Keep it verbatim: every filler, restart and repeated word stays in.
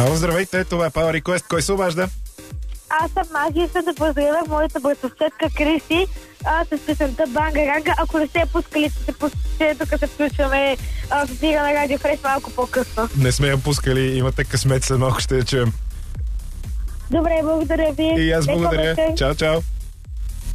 Ало, здравейте, това е Power Request. Кой се обажда? Аз съм Маги, искам да поздравя моята братовчетка Кристи а, с песента Банга Ранга. Ако не сте я пускали, ще се пускате, тук се включваме а, в ефира на Радио Фреш малко по-късно. Не сме я пускали, имате късмет, след малко ще я чуем. Добре, благодаря ви. И аз Лека благодаря. вечер. Чао, чао.